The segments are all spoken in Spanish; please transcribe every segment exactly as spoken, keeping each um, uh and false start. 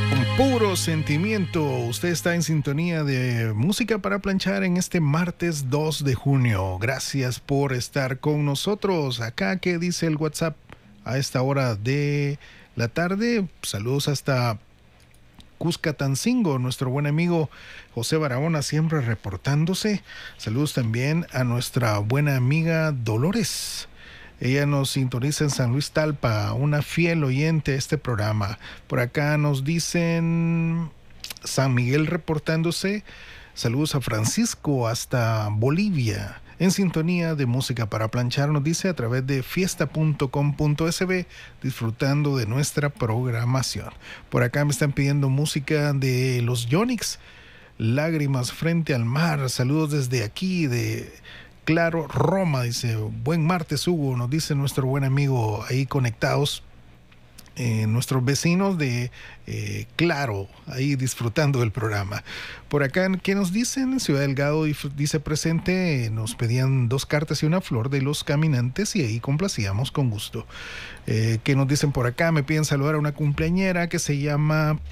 Puro sentimiento. Usted está en sintonía de Música para Planchar en este martes dos de junio. Gracias por estar con nosotros. Acá, ¿qué dice el WhatsApp a esta hora de la tarde? Saludos hasta Cuscatancingo, nuestro buen amigo José Barahona siempre reportándose. Saludos también a nuestra buena amiga Dolores. Ella nos sintoniza en San Luis Talpa, una fiel oyente a este programa. Por acá nos dicen San Miguel reportándose. Saludos a Francisco hasta Bolivia. En sintonía de Música para Planchar, nos dice a través de fiesta punto com punto es be, disfrutando de nuestra programación. Por acá me están pidiendo música de los Yonix, Lágrimas frente al mar. Saludos desde aquí de Claro, Roma, dice. Buen martes, Hugo, nos dice nuestro buen amigo ahí conectados. Eh, nuestros vecinos de eh, Claro, ahí disfrutando del programa. Por acá, ¿qué nos dicen? Ciudad Delgado dice presente, eh, nos pedían dos cartas y una flor de Los Caminantes y ahí complacíamos con gusto. Eh, ¿Qué nos dicen por acá? Me piden saludar a una cumpleañera que se llama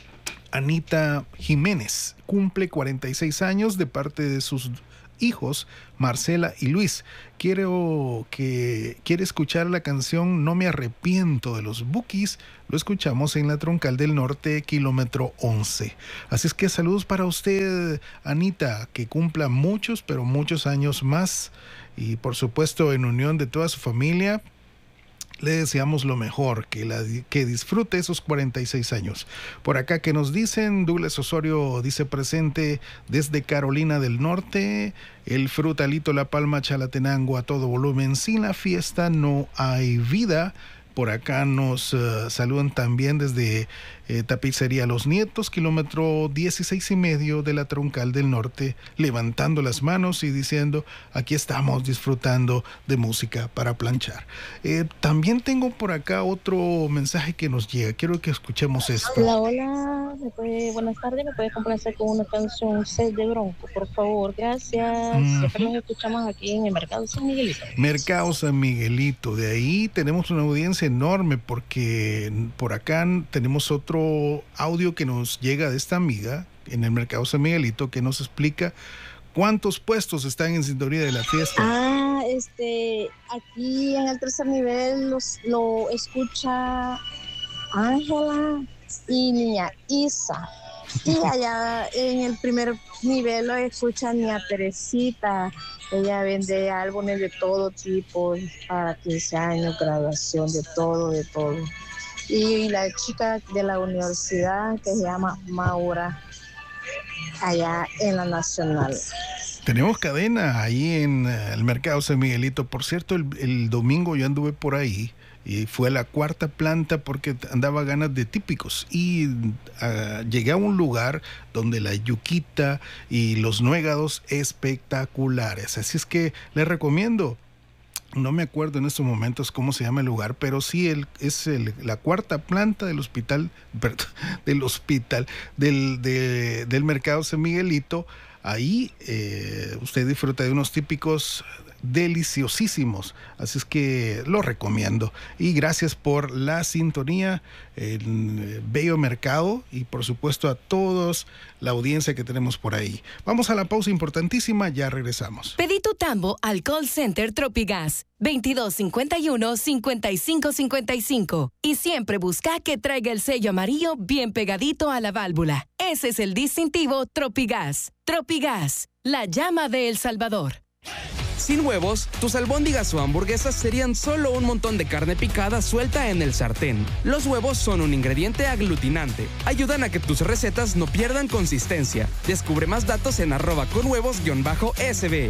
Anita Jiménez. Cumple cuarenta y seis años de parte de sus hijos Marcela y Luis. Quiero que quiere escuchar la canción No me arrepiento de los Bukis. Lo escuchamos en la Troncal del Norte, kilómetro once. Así es que saludos para usted, Anita, que cumpla muchos, pero muchos años más. Y por supuesto, en unión de toda su familia, le deseamos lo mejor, que, la, que disfrute esos cuarenta y seis años. Por acá, que nos dicen? Douglas Osorio dice presente desde Carolina del Norte. El Frutalito, La Palma, Chalatenango a todo volumen. Sin la fiesta no hay vida. Por acá nos uh, saludan también desde eh, Tapicería Los Nietos, kilómetro dieciséis y medio de la Troncal del Norte, levantando las manos y diciendo, aquí estamos disfrutando de Música para Planchar. Eh, también tengo por acá otro mensaje que nos llega. Quiero que escuchemos esto. Hola, hola. ¿Me puede, buenas tardes. ¿Me puede complacer con una canción Sed de Bronco, por favor? Gracias. Uh-huh. Siempre nos escuchamos aquí en el Mercado San Miguelito. Mercado San Miguelito. De ahí tenemos una audiencia enorme porque por acá tenemos otro audio que nos llega de esta amiga en el Mercado San Miguelito que nos explica cuántos puestos están en sintonía de la fiesta. Ah, este, aquí en el tercer nivel los, lo escucha Ángela y niña Isa. Y allá en el primer nivel lo escucha niña Teresita. Ella vende álbumes de todo tipo, para quince años, graduación, de todo, de todo. Y la chica de la universidad que se llama Maura, allá en la Nacional. Tenemos cadena ahí en el Mercado San Miguelito. Por cierto, el, el domingo yo anduve por ahí y fue a la cuarta planta porque andaba ganas de típicos y uh, llegué a un lugar donde la yuquita y los nuegados espectaculares. Así es que les recomiendo. No me acuerdo en estos momentos cómo se llama el lugar, pero sí el, es el, la cuarta planta del hospital, perdón, del hospital, del, de, del Mercado San Miguelito. Ahí eh, usted disfruta de unos típicos deliciosísimos, así es que lo recomiendo. Y gracias por la sintonía en Bello Mercado y por supuesto a todos la audiencia que tenemos por ahí. Vamos a la pausa importantísima, ya regresamos. Pedí tu tambo al call center Tropigas veintidós cincuenta y uno cincuenta y cinco cincuenta y cinco y siempre busca que traiga el sello amarillo bien pegadito a la válvula. Ese es el distintivo Tropigas. Tropigas, la llama de El Salvador. Sin huevos, tus albóndigas o hamburguesas serían solo un montón de carne picada suelta en el sartén. Los huevos son un ingrediente aglutinante. Ayudan a que tus recetas no pierdan consistencia. Descubre más datos en arroba con huevos guión bajo S B.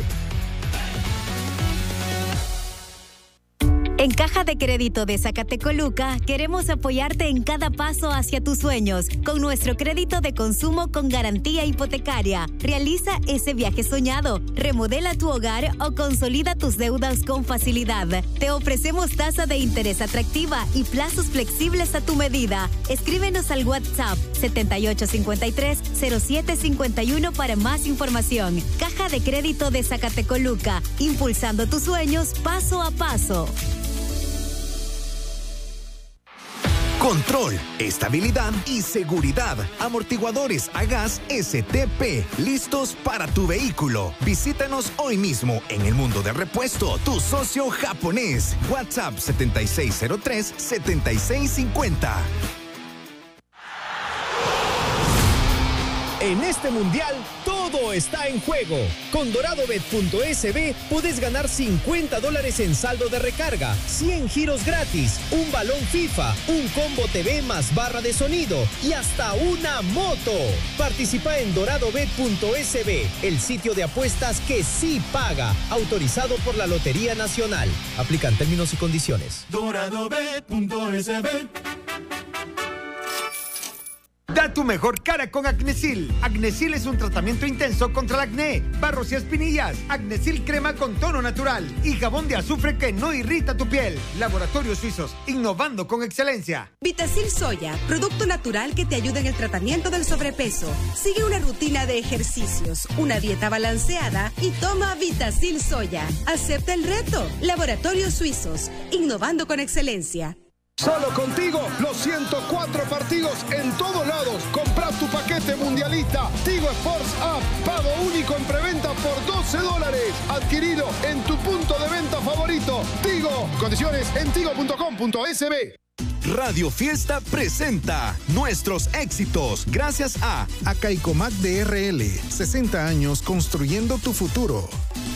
En Caja de Crédito de Zacatecoluca queremos apoyarte en cada paso hacia tus sueños con nuestro crédito de consumo con garantía hipotecaria. Realiza ese viaje soñado, remodela tu hogar o consolida tus deudas con facilidad. Te ofrecemos tasa de interés atractiva y plazos flexibles a tu medida. Escríbenos al WhatsApp setenta y ocho cincuenta y tres cero siete cincuenta y uno para más información. Caja de Crédito de Zacatecoluca, impulsando tus sueños paso a paso. Control, estabilidad y seguridad. Amortiguadores a gas S T P, listos para tu vehículo. Visítanos hoy mismo en el Mundo del Repuesto, tu socio japonés. WhatsApp setenta y seis cero tres, setenta y seis cincuenta. En este mundial, todo está en juego. Con doradobet punto es be puedes ganar cincuenta dólares en saldo de recarga, cien giros gratis, un balón FIFA, un combo T V más barra de sonido y hasta una moto. Participa en doradobet punto es be, el sitio de apuestas que sí paga, autorizado por la Lotería Nacional. Aplican términos y condiciones. doradobet punto es be. Da tu mejor cara con Acnesil. Acnesil es un tratamiento intenso contra el acné, barros y espinillas. Acnesil crema con tono natural y jabón de azufre que no irrita tu piel. Laboratorios Suizos, innovando con excelencia. Vitacil Soya, producto natural que te ayuda en el tratamiento del sobrepeso. Sigue una rutina de ejercicios, una dieta balanceada y toma Vitacil Soya. Acepta el reto. Laboratorios Suizos, innovando con excelencia. Solo contigo, los ciento cuatro partidos en todos lados. Compra tu paquete mundialista Tigo Sports App. Pago único en preventa por doce dólares. Adquirido en tu punto de venta favorito. Tigo. Condiciones en tigo punto com punto es be. Radio Fiesta presenta nuestros éxitos gracias a Acaicomac D R L, sesenta años construyendo tu futuro.